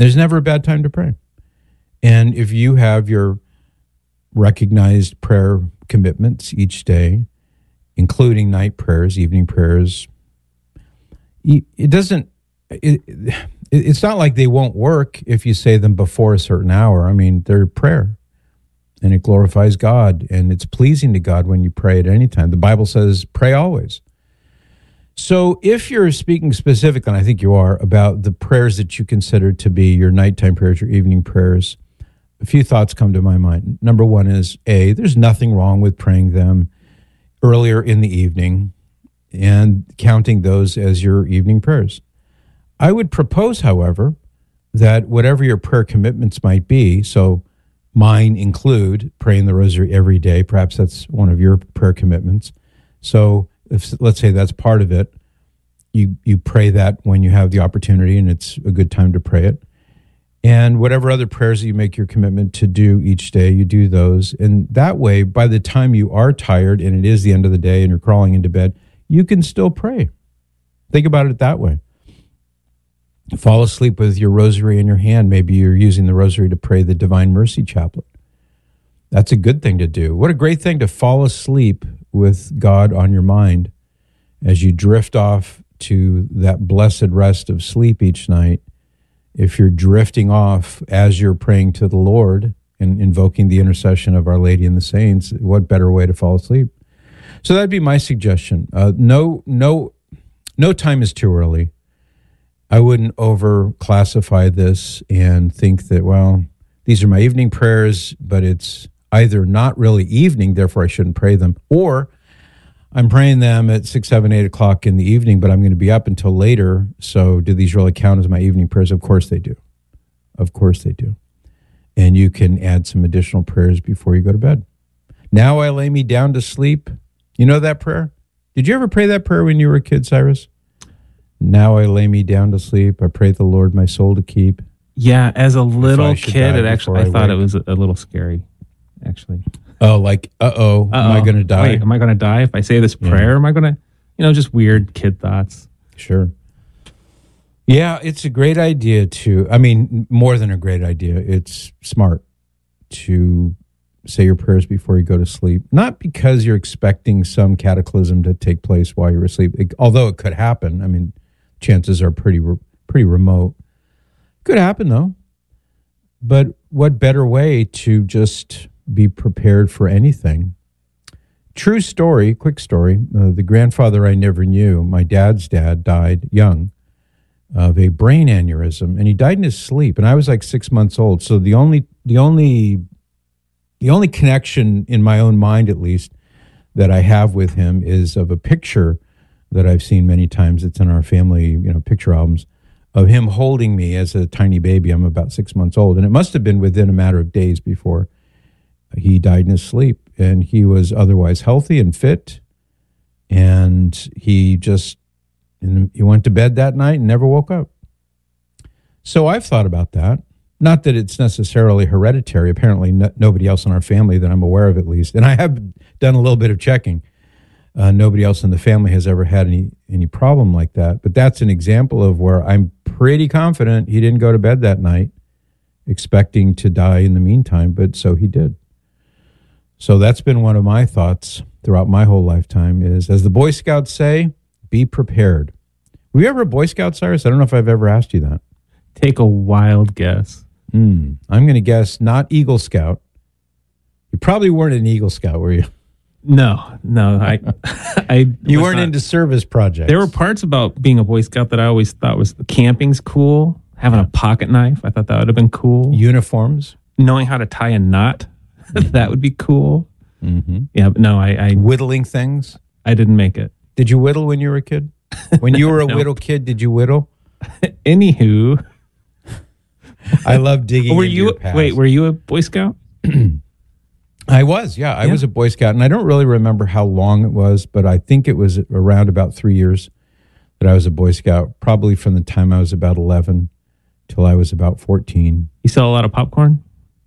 There's never a bad time to pray. And if you have your recognized prayer commitments each day, including night prayers, evening prayers, it's not like they won't work if you say them before a certain hour. I mean, they're prayer, and it glorifies God, and it's pleasing to God when you pray at any time. The Bible says, pray always. So if you're speaking specifically, and I think you are, about the prayers that you consider to be your nighttime prayers, your evening prayers, a few thoughts come to my mind. Number one is, A, there's nothing wrong with praying them earlier in the evening and counting those as your evening prayers. I would propose, however, that whatever your prayer commitments might be, so mine include praying the rosary every day. Perhaps that's one of your prayer commitments. So if, let's say that's part of it, you pray that when you have the opportunity and it's a good time to pray it. And whatever other prayers that you make your commitment to do each day, you do those. And that way, by the time you are tired and it is the end of the day and you're crawling into bed, you can still pray. Think about it that way. Fall asleep with your rosary in your hand. Maybe you're using the rosary to pray the Divine Mercy Chaplet. That's a good thing to do. What a great thing to fall asleep with God on your mind as you drift off to that blessed rest of sleep each night. If you're drifting off as you're praying to the Lord and invoking the intercession of Our Lady and the saints, what better way to fall asleep? So that'd be my suggestion. No time is too early. I wouldn't overclassify this and think that, well, these are my evening prayers, but it's either not really evening, therefore I shouldn't pray them, or I'm praying them at 6, 7, 8 o'clock in the evening, but I'm going to be up until later, so do these really count as my evening prayers? Of course they do. Of course they do. And you can add some additional prayers before you go to bed. Now I lay me down to sleep. You know that prayer? Did you ever pray that prayer when you were a kid, Cyrus? Now I lay me down to sleep. I pray the Lord my soul to keep. Yeah, as a little kid, I thought it was a little scary, actually. Oh, like, am I going to die? Wait, am I going to die if I say this prayer? Am I going to, just weird kid thoughts. Sure. Yeah, it's a great idea more than a great idea. It's smart to say your prayers before you go to sleep. Not because you're expecting some cataclysm to take place while you're asleep, although it could happen. I mean, chances are pretty remote. Could happen, though. But what better way to just be prepared for anything? True story, quick story. The grandfather I never knew, my dad's dad, died young of a brain aneurysm, and he died in his sleep. And I was like 6 months old. So the only connection in my own mind, at least, that I have with him is of a picture that I've seen many times. It's in our family, picture albums, of him holding me as a tiny baby. I'm about 6 months old. And it must have been within a matter of days before he died in his sleep. And he was otherwise healthy and fit. And he went to bed that night and never woke up. So I've thought about that. Not that it's necessarily hereditary. Apparently nobody else in our family that I'm aware of, at least. And I have done a little bit of checking. Nobody else in the family has ever had any problem like that. But that's an example of where I'm pretty confident he didn't go to bed that night expecting to die in the meantime, but so he did. So that's been one of my thoughts throughout my whole lifetime is, as the Boy Scouts say, be prepared. Were you ever a Boy Scout, Cyrus? I don't know if I've ever asked you that. Take a wild guess. I'm going to guess not Eagle Scout. You probably weren't an Eagle Scout, were you? No. You weren't into service projects. There were parts about being a Boy Scout that I always thought was camping's cool. Having a pocket knife, I thought that would have been cool. Uniforms. Knowing how to tie a knot, that would be cool. Mm-hmm. Yeah, but no, I whittling things. I didn't make it. Did you whittle when you were a kid? When you were a whittle kid, did you whittle? Anywho, I love digging into your past. Wait, were you a Boy Scout? I was, yeah. I was a Boy Scout, and I don't really remember how long it was, but I think it was around about 3 years that I was a Boy Scout, probably from the time I was about 11 till I was about 14. You sell a lot of popcorn?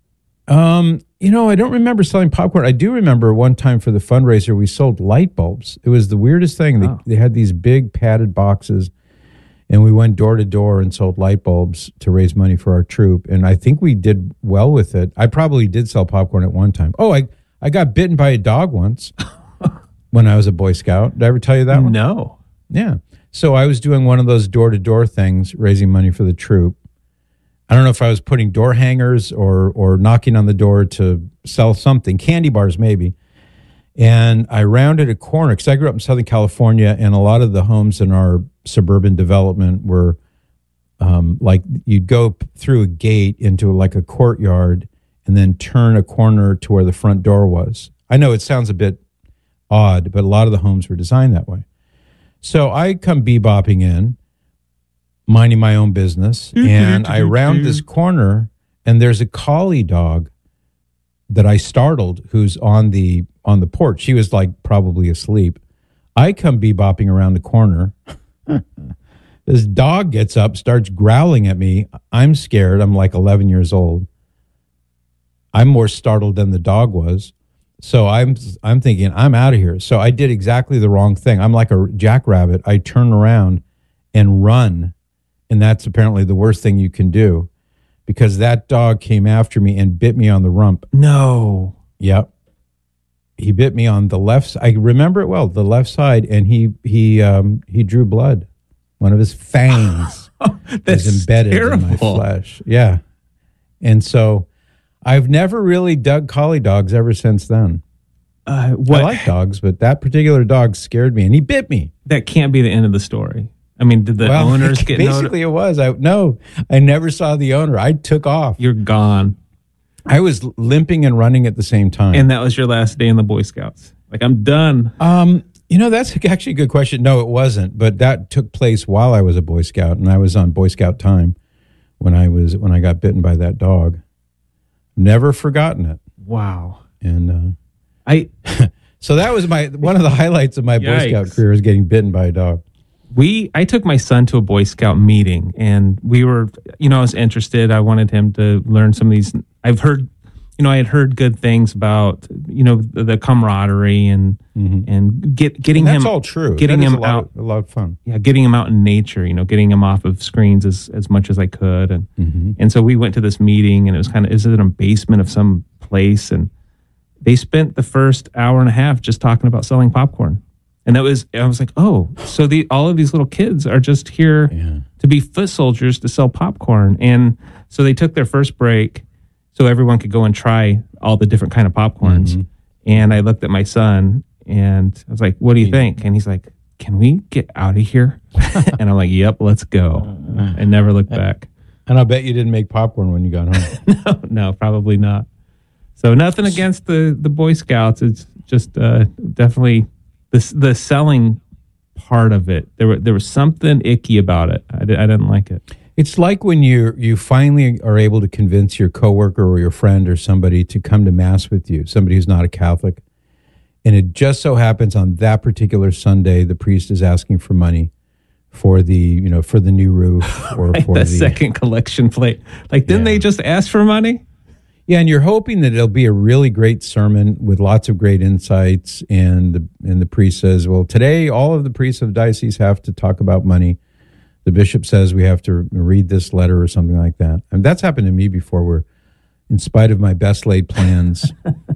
I don't remember selling popcorn. I do remember one time for the fundraiser, we sold light bulbs. It was the weirdest thing. They had these big padded boxes, And we went door to door and sold light bulbs to raise money for our troop. And I think we did well with it. I probably did sell popcorn at one time. Oh, I got bitten by a dog once when I was a Boy Scout. Did I ever tell you that one? No. Yeah. So I was doing one of those door-to-door things, raising money for the troop. I don't know if I was putting door hangers or knocking on the door to sell something, candy bars maybe. And I rounded a corner because I grew up in Southern California, and a lot of the homes in our suburban development were like you'd go through a gate into like a courtyard and then turn a corner to where the front door was. I know it sounds a bit odd, but a lot of the homes were designed that way. So I come bebopping in, minding my own business, and I round this corner, and there's a collie dog that I startled who's on the porch. She was like probably asleep. I come bebopping around the corner. This dog gets up, starts growling at me. I'm scared. I'm like 11 years old. I'm more startled than the dog was. So I'm thinking, I'm out of here. So I did exactly the wrong thing. I'm like a jackrabbit. I turn around and run. And that's apparently the worst thing you can do, because that dog came after me and bit me on the rump. No. Yep. He bit me on the left side. I remember it well, the left side, and he drew blood. One of his fangs That's was embedded terrible. in my flesh. Yeah. And so I've never really dug collie dogs ever since then. What? I like dogs, but that particular dog scared me, and he bit me. That can't be the end of the story. I mean, did the owners get basically it was. I never saw the owner. I took off. You're gone. I was limping and running at the same time. And that was your last day in the Boy Scouts. Like, I'm done. That's actually a good question. No, it wasn't. But that took place while I was a Boy Scout, and I was on Boy Scout time when I got bitten by that dog. Never forgotten it. Wow. And so that was one of the highlights of my Boy Scout career, is getting bitten by a dog. I took my son to a Boy Scout meeting, and we were, I was interested. I wanted him to learn some of these. I had heard good things about, the camaraderie and getting and that's him all true. Getting that is him out, a lot of fun. Yeah, getting him out in nature. Getting him off of screens as much as I could, and so we went to this meeting, and it was is it in a basement of some place, and they spent the first hour and a half just talking about selling popcorn. And I was like, oh, so all of these little kids are just here to be foot soldiers to sell popcorn. And so they took their first break so everyone could go and try all the different kind of popcorns. Mm-hmm. And I looked at my son and I was like, what do you think? And he's like, can we get out of here? And I'm like, yep, let's go. And never looked back. And I'll bet you didn't make popcorn when you got home. No, probably not. So nothing against the Boy Scouts. It's just definitely... The selling part of it, there was something icky about it. I didn't like it. It's like when you finally are able to convince your coworker or your friend or somebody to come to Mass with you, somebody who's not a Catholic, and it just so happens on that particular Sunday the priest is asking for money for the new roof or right, for the the second collection plate. Like, didn't they just ask for money? Yeah, and you're hoping that it'll be a really great sermon with lots of great insights. And the priest says, well, today all of the priests of the diocese have to talk about money. The bishop says we have to read this letter or something like that. And that's happened to me before, where in spite of my best laid plans.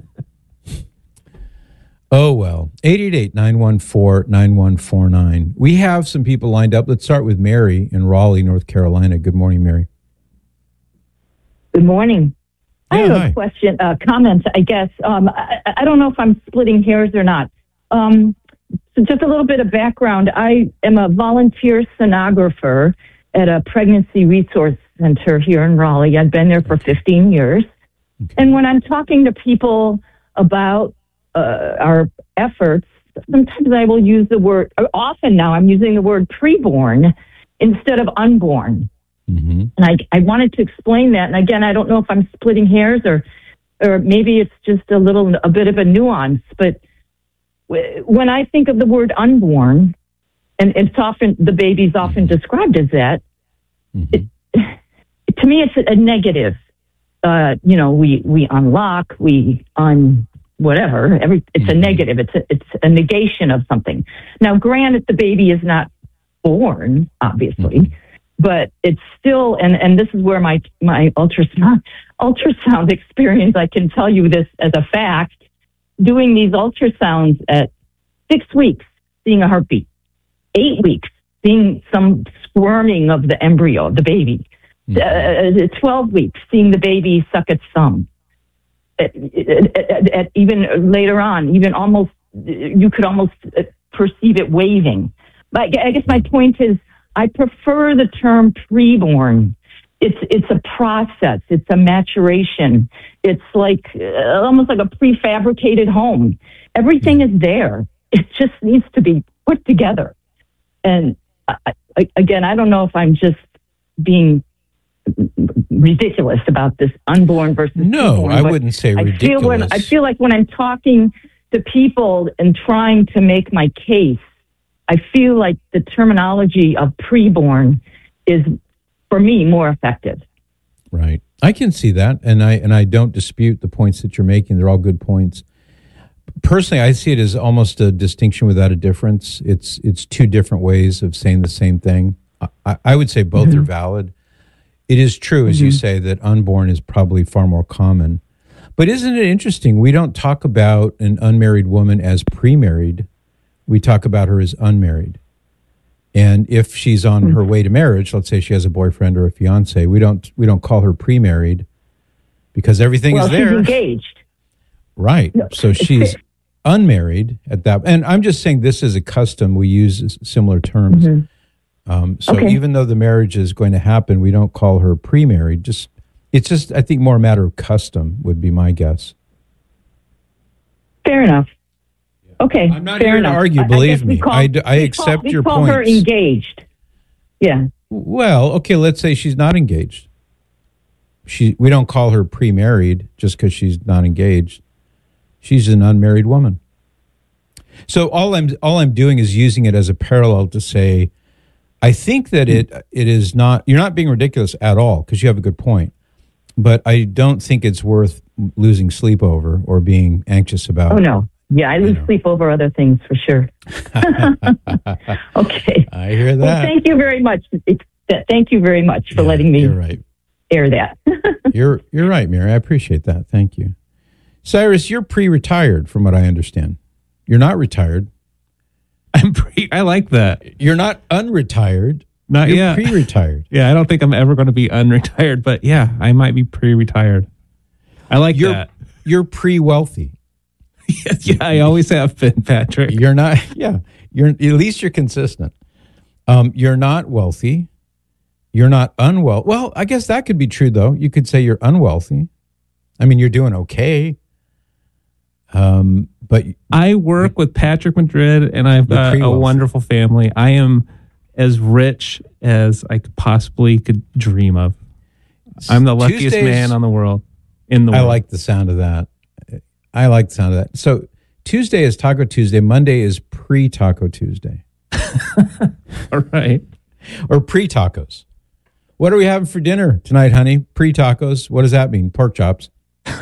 Oh, well. 888-914-9149. We have some people lined up. Let's start with Mary in Raleigh, North Carolina. Good morning, Mary. Good morning. I have hi. a question, comments, I guess. I don't know if I'm splitting hairs or not. So just a little bit of background. I am a volunteer sonographer at a pregnancy resource center here in Raleigh. I've been there for 15 years. Okay. And when I'm talking to people about our efforts, sometimes I will use the word, often now I'm using the word preborn instead of unborn. Mm-hmm. And I wanted to explain that. And again, I don't know if I'm splitting hairs or maybe it's just a bit of a nuance. But when I think of the word unborn, and it's often, the baby's often described as that, to me, it's a negative. We unlock, whatever. It's a negative. It's a negation of something. Now, granted, the baby is not born, obviously, but it's still, and this is where my ultrasound experience, I can tell you this as a fact, doing these ultrasounds at 6 weeks, seeing a heartbeat, 8 weeks, seeing some squirming of the embryo, the baby, 12 weeks, seeing the baby suck its thumb. At even later on, even almost, you could almost perceive it waving. But I guess my point is, I prefer the term preborn. It's a process. It's a maturation. It's like almost like a prefabricated home. Everything is there. It just needs to be put together. And again, I don't know if I'm just being ridiculous about this unborn versus no, preborn, I wouldn't say ridiculous. I feel like when I'm talking to people and trying to make my case, I feel like the terminology of preborn is, for me, more effective. Right. I can see that, and I don't dispute the points that you're making. They're all good points. Personally, I see it as almost a distinction without a difference. It's two different ways of saying the same thing. I would say both are valid. It is true, as you say, that unborn is probably far more common. But isn't it interesting? We don't talk about an unmarried woman as pre-married. We talk about her as unmarried. And if she's on her way to marriage, let's say she has a boyfriend or a fiance, we don't call her pre-married because everything is there. She's engaged. Right. No, so she's unmarried at that. And I'm just saying this is a custom. We use similar terms. Even though the marriage is going to happen, we don't call her pre-married. It's just, I think, more a matter of custom would be my guess. Fair enough. Okay. I'm not here to argue, believe me. I accept your points. We call her engaged. Yeah. Well, okay, let's say she's not engaged. We don't call her pre-married just because she's not engaged. She's an unmarried woman. So all I'm doing is using it as a parallel to say, I think that it is not, you're not being ridiculous at all because you have a good point, but I don't think it's worth losing sleep over or being anxious about. Oh, no. Yeah, I lose sleep over other things for sure. Okay. I hear that. Well, thank you very much. Thank you very much for letting me air that. You're right, Mary. I appreciate that. Thank you. Cyrus, you're pre-retired from what I understand. You're not retired. I like that. You're not unretired. Not You're yet. Pre-retired. Yeah, I don't think I'm ever going to be unretired, but yeah, I might be pre-retired. I like that. You're pre-wealthy. Yeah, I always have been, Patrick. You're not. Yeah, you're at least you're consistent. You're not wealthy. You're not unwealthy. Well, I guess that could be true though. You could say you're unwealthy. I mean, you're doing okay. But I work with Patrick Madrid, and I've got a wonderful family. I am as rich as I could dream of. I'm the luckiest man in the world. I like the sound of that. So Tuesday is Taco Tuesday. Monday is pre-Taco Tuesday. All right. Or pre-tacos. What are we having for dinner tonight, honey? Pre-tacos. What does that mean? Pork chops.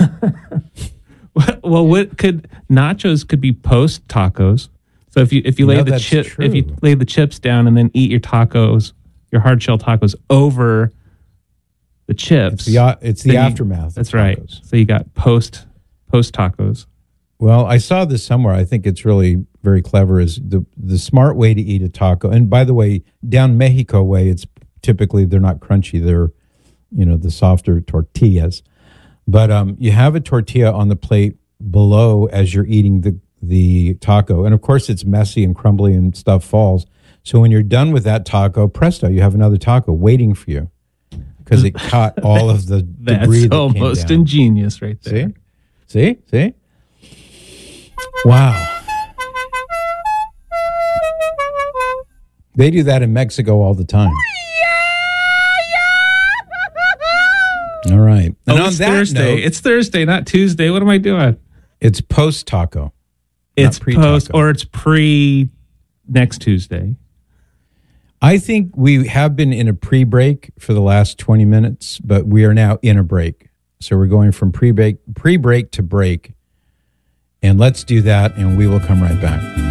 Well, nachos could be post tacos. So if you lay the chips down and then eat your tacos, your hard shell tacos over the chips, it's the aftermath. That's right. So you got post tacos. Well, I saw this somewhere. I think it's really very clever. Is the smart way to eat a taco? And by the way, down Mexico way, it's typically they're not crunchy. They're the softer tortillas. But you have a tortilla on the plate below as you're eating the taco. And, of course, it's messy and crumbly and stuff falls. So when you're done with that taco, presto, you have another taco waiting for you because it caught all of the debris that came almost down. Ingenious right there. See? Wow. They do that in Mexico all the time. All right. And on that Thursday. Note, it's Thursday, not Tuesday. What am I doing? It's post-taco. It's post, or it's pre next Tuesday. I think we have been in a pre-break for the last 20 minutes, but we are now in a break. So we're going from pre-break to break. And let's do that, and we will come right back.